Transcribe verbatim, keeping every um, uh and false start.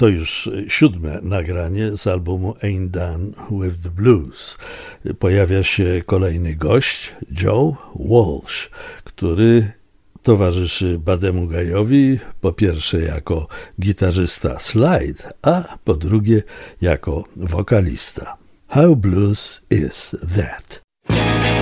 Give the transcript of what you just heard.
To już siódme nagranie z albumu Ain't Done with the Blues. Pojawia się kolejny gość, Joe Walsh, który towarzyszy Buddemu Guy'owi po pierwsze jako gitarzysta slide, a po drugie jako wokalista. How blues is that?